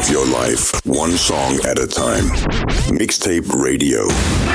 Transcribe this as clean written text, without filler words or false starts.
of your life, one song at a time. Mixtape Radio.